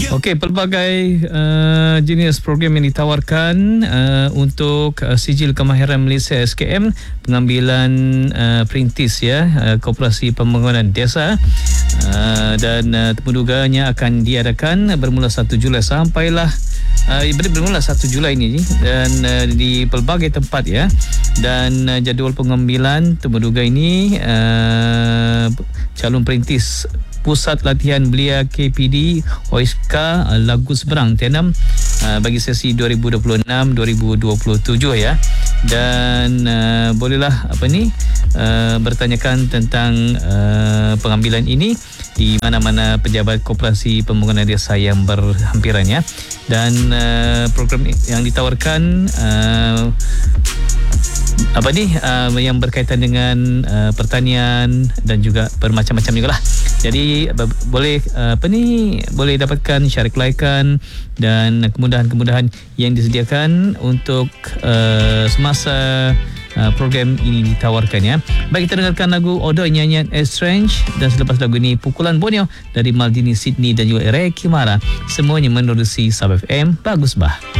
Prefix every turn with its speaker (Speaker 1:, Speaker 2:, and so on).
Speaker 1: Okey, pelbagai jenis program yang ditawarkan untuk Sijil Kemahiran Malaysia SKM, pengambilan perintis Koperasi Pembangunan Desa, dan temuduganya akan diadakan bermula 1 Julai sampailah bermula 1 Julai ini, dan di pelbagai tempat dan jadual pengambilan temuduga ini calon perintis Pusat Latihan Belia KPD OISKA Lagu Seberang T6 bagi sesi 2026-2027 dan bolehlah bertanyakan tentang pengambilan ini di mana-mana pejabat Koperasi Pembangunan Desa yang berhampiran dan program yang ditawarkan yang berkaitan dengan pertanian dan juga bermacam-macam jugalah. Jadi boleh boleh dapatkan syarik laikan dan kemudahan-kemudahan yang disediakan untuk semasa program ini ditawarkan Baik, kita dengarkan lagu Odo nyanyian Estrange, dan selepas lagu ini Pukulan Borneo dari Maldini Sydney dan juga Ray Kimara, semuanya menerusi Sub FM. Bagus bah.